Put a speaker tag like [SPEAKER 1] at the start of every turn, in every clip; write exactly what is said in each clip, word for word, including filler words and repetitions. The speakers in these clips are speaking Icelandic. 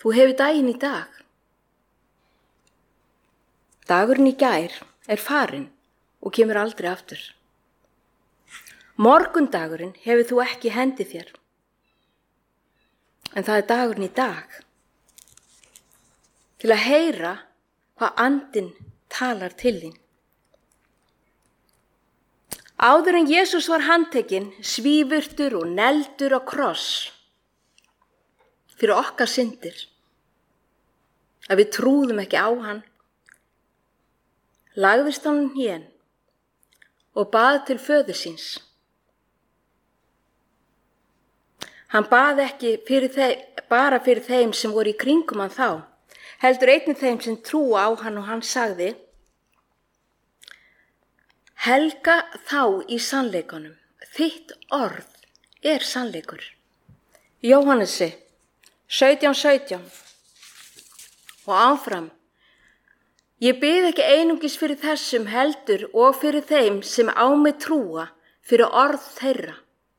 [SPEAKER 1] Þú hefur daginn í dag. Dagurinn í gær er farinn og kemur aldrei aftur. Morgundagurinn hefur þú ekki í hendi þér. En það er dagurinn í dag. Til að heyra hvað andinn talar til þín. Áður en Jesús var handtekinn, svífurtur og neldur á kross fyrir okkar syndir, að við trúðum ekki á hann, lagðist hann hén og bað til föður síns. Hann bað ekki fyrir þeim, bara fyrir þeim sem voru í kringum hann þá, heldur einnig þeim sem trúa á hann, og hann sagði: helga þá í sannleikanum, þitt orð er sannleikur. Jóhannesi sautján sautján. Og áfram: ég bið ekki einungis fyrir þessum, heldur og fyrir þeim sem á mig trúa fyrir orð þeirra,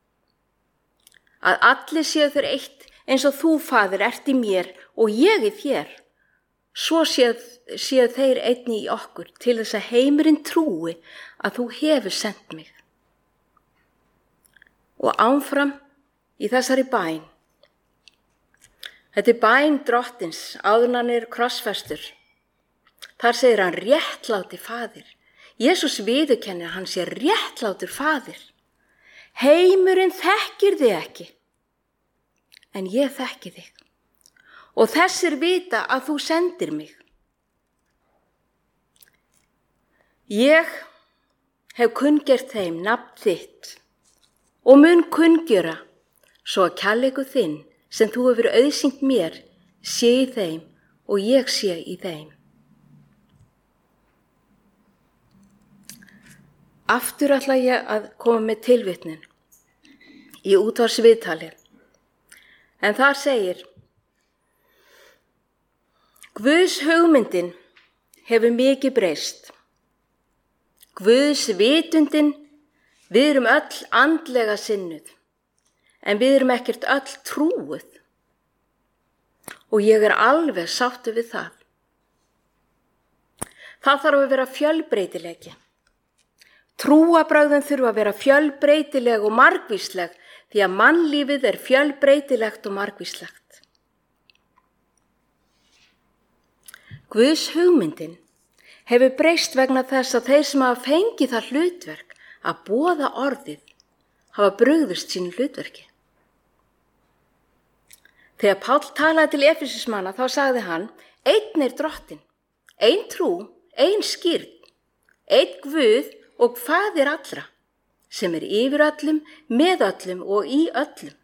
[SPEAKER 1] að allir séu þeir eitt, eins og þú, Faðir, ert í mér og ég í þér, svo séu, séu þeir einnig í okkur, til þess að heimurinn trúi að þú hefur sendt mig. Og áfram í þessari bæn. Þetta er bæn drottins áður en hann er krossfestur. Þar segir hann: réttláti Faðir. Jesús viðurkennir að hann sé réttlátur Faðir. Heimurinn þekkir þig ekki, en ég þekki þig. Og þessir vita að þú sendir mig. Ég hef kunngert þeim nafn þitt og mun kunngjöra, svo að kærleikur þinn sem þú hefur auðsýnt mér sé í þeim og ég sé í þeim. Aftur ætla ég að koma með tilvitnun í útvarpsviðtali, en þar segir: Guðs hugmyndin hefur mikið breyst. Guðs vitundin, við erum öll andlega sinnuð, en við erum ekkert öll trúuð. Og ég er alveg sáttur við það. Það þarf að vera fjölbreytileiki. Trúarbrögðin þurfa að vera fjölbreytileg og margvísleg, því að mannlífið er fjölbreytilegt og margvíslegt. Guðs hugmyndin hefur breyst vegna þess að þeir sem hafa fengið það hlutverk að boða orðið hafa brugðist sínu hlutverki. Þegar Páll talaði til Efesismanna þá sagði hann: einn er drottinn, ein trú, ein skírn, einn Guð og Faðir allra, sem er yfir öllum, með öllum og í öllum.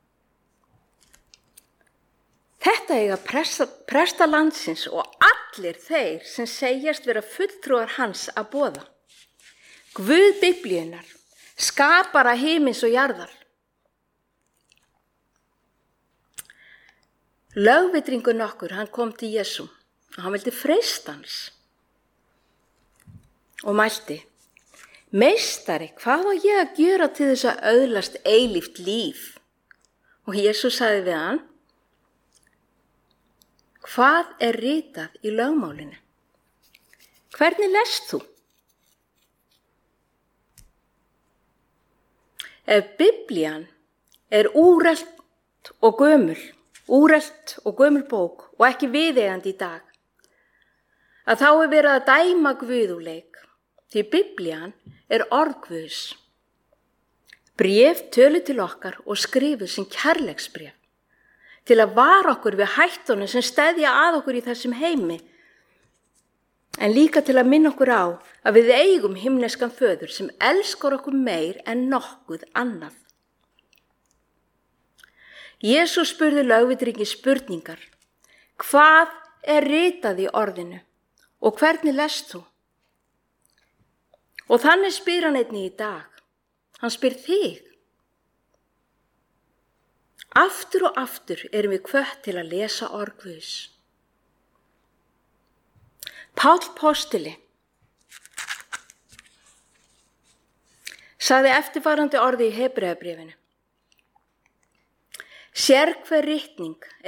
[SPEAKER 1] Þetta eiga presta, presta landsins og allir þeir sem segjast vera fulltrúar hans að boða. Guð Biblíunnar, skapara himins og jarðar. Lögvitringur nokkur, hann kom til Jesú og hann vildi freista hans og mælti: meistari, hvað á ég að gera til þess að öðlast eilíft líf? Og Jesús sagði við hann: hvað er ritað í lögmálinu? Hvernig lest þú? Ef Biblían er úrelt og gömul, úrelt og gömul bók og ekki viðeigandi í dag, að þá er verið að dæma Guð úr leik, því Biblían er orð Guðs. Bréf töluð til okkar og skrifuð sem kærleiksbréf, til að vara okkur við hættunum sem steðja að okkur í þessum heimi, en líka til að minna okkur á að við eigum himneskan föður sem elskar okkur meir en nokkuð annað. Jesús spurði lögvitringi spurningar: hvað er ritað í orðinu og hvernig lest þú? Og þannig spyr hann einnig í dag. Hann spyr þig. Aftur og aftur erum við hvött til að lesa orð Guðs. Páll postuli sagði eftirfarandi orði í Hebreabréfinu: sérhver ritning